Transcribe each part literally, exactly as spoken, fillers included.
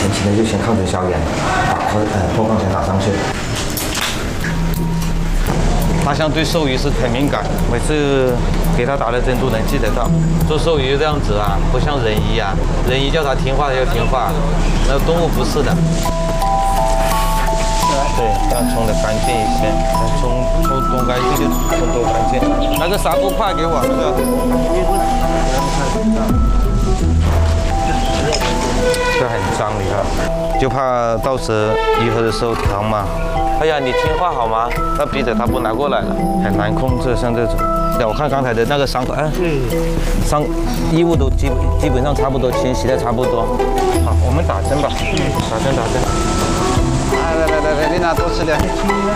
前期呢就先靠着消炎，把破呃破框先打上去。 大象对兽医是很敏感，每次给它打的针都能记得到。做兽医这样子啊，不像人医啊，人医叫它听话它就听话，那动物不是的。对，要冲的干净一些，冲冲多干净就冲多干净。那个纱布块给我，那个。这很脏，你看，就怕到时愈合的时候疼嘛。哎呀，你听话好吗？那鼻子它不拿过来了，很难控制。像这种，我看刚才的那个伤口，哎，伤衣物都基基本上差不多清洗的差不多。好，我们打针吧，打针打针。来来来来来，你拿多吃点。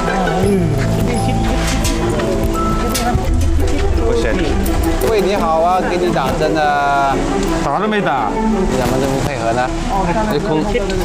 不行， 喂，你好啊，给你打针的。 打都没打， 你怎么这么配合呢？ 这空。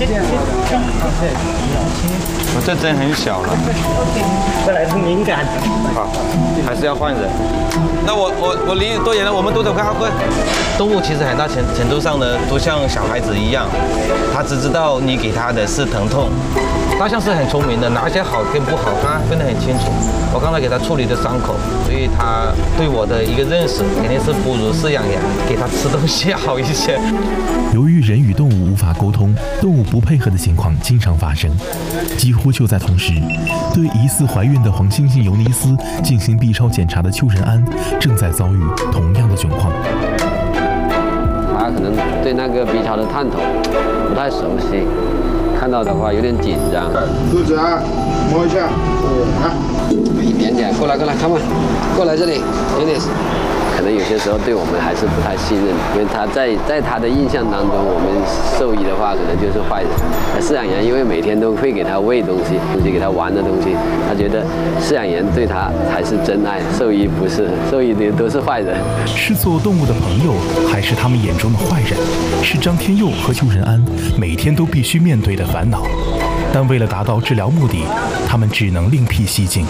我这针很小了。 本来是敏感。 好，还是要换人。那我我我离你多远了？我们多走快快。动物其实很大程程度上呢，都像小孩子一样，它只知道你给它的是疼痛。大象是很聪明的，哪些好跟不好，它分得很清楚。我刚才给它处理的伤口，所以它对我的一个认识肯定是不如饲养员给它吃东西好一些。 由于人与动物无法沟通，动物不配合的情况经常发生。几乎就在同时，对疑似怀孕的黄猩猩尤尼斯进行 B 超检查的邱仁安，正在遭遇同样的窘况。 他可能对那个 B 超的探头不太熟悉，看到的话有点紧张。 肚子啊，摸一下，啊， 一点点，过来过来 ，come on， 过来这里 ，Dennis。可能有些时候对我们还是不太信任，因为他在在他的印象当中，我们兽医的话可能就是坏人。而饲养员因为每天都会给他喂东西，东西给他玩的东西，他觉得饲养员对他才是真爱，兽医不是，兽医的都是坏人。 是做动物的朋友，还是他们眼中的坏人？是张天佑和邱仁安每天都必须面对的烦恼。但为了达到治疗目的，他们只能另辟蹊径。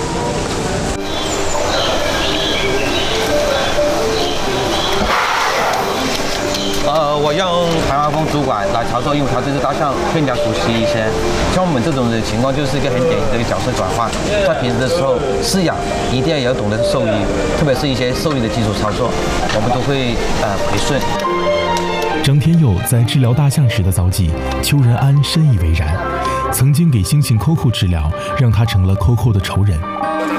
呃，我让谭华峰主管来操作，因为他对这大象更加熟悉一些。像我们这种的情况，就是一个很典型的一个角色转换。在平时的时候，饲养一定要也要懂得兽医，特别是一些兽医的基础操作，我们都会呃培训。 张天佑在治疗大象时的遭际，邱仁安深以为然。曾经给猩猩 Coco 治疗，让他成了 Coco 的仇人。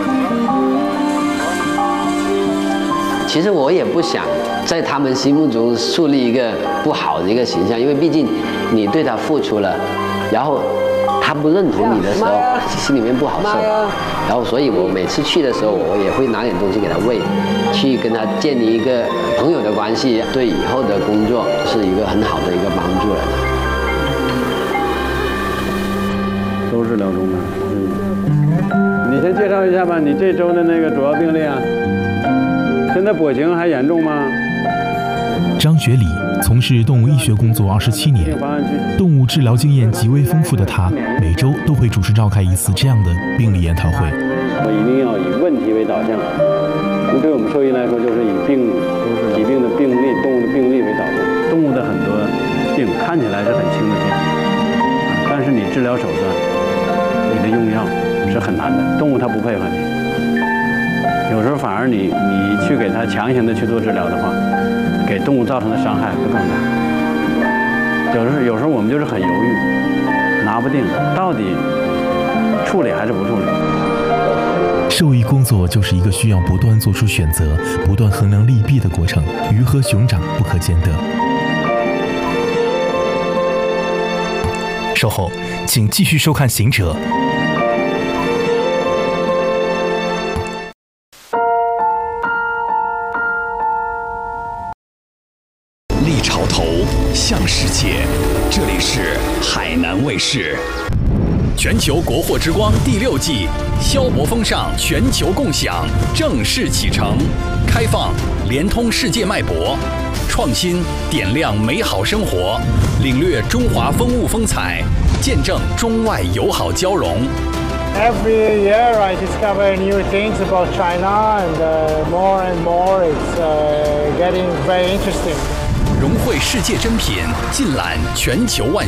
其实我也不想在他们心目中树立一个不好的一个形象，因为毕竟你对他付出了，然后他不认同你的时候，心里面不好受。然后，所以我每次去的时候，我也会拿点东西给他喂，去跟他建立一个朋友的关系，对以后的工作是一个很好的一个帮助了。 都治疗中的，嗯，你先介绍一下吧，你这周的那个主要病例啊。现在跛行还严重吗？ 张学礼从事动物医学工作二十七年，动物治疗经验极为丰富的他，每周都会主持召开一次这样的病例研讨会。 我一定要以问题为导向，那对我们兽医来说，就是以病疾病的病例、动物的病例为导向。动物的很多病看起来是很轻的病，但是你治疗手段、你的用药是很难的，动物它不配合你。有时候反而你你去给它强行的去做治疗的话，给动物造成的伤害会更大。有时候有时候我们就是很犹豫，拿不定到底处理还是不处理。 兽医工作就是一个需要不断做出选择、不断衡量利弊的过程，鱼和熊掌不可兼得。稍后，请继续收看《行者》。 立潮头，向世界，这里是海南卫视。全球国货之光第六季，消博风尚全球共享正式启程，开放连通世界脉搏，创新点亮美好生活，领略中华风物风采，见证中外友好交融。 Every year I discover new things about China, and uh, more and more it's uh, getting very interesting. 融汇世界珍品，尽览全球万